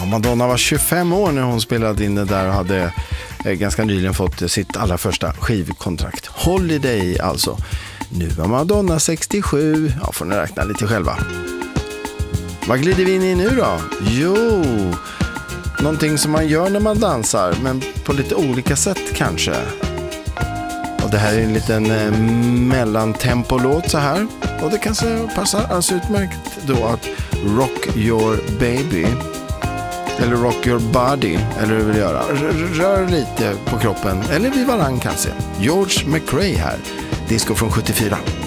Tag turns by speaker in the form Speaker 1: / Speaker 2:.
Speaker 1: Madonna var 25 år när hon spelade in det där och hade ganska nyligen fått sitt allra första skivkontrakt. Holiday alltså. Nu var Madonna 67. Ja, får ni räkna lite själva. Vad glider vi in i nu då? Jo, någonting som man gör när man dansar, men på lite olika sätt kanske. Och det här är en liten mellantempolåt så här. Och det kanske passar alldeles utmärkt då att Rock Your Baby eller Rock Your Body, eller hur du vill göra. Rör lite på kroppen, eller vid varann kanske. George McRae här, disco från 74.